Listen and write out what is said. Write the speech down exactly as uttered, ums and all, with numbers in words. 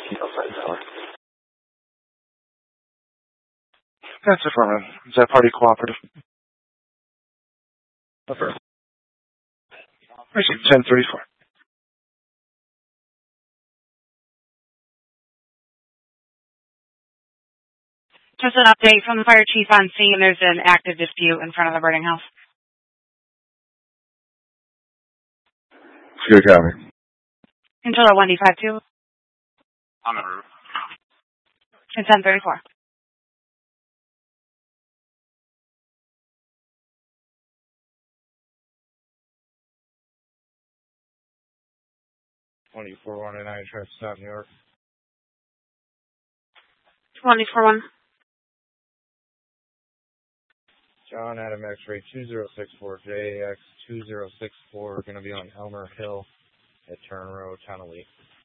Outside tower. That's affirmative. Is that party cooperative? Affirmative. Receive ten thirty-four. Just an update from the fire chief on scene. There's an active dispute in front of the burning house. Good copy. Controller one D five two. On the roof. It's ten thirty-four. twenty-four one nine, try to stop New York. twenty-four one. John Adam X-ray two zero six four, J A X two zero six four, going to be on Elmer Hill at Turn Road, Tonnelle.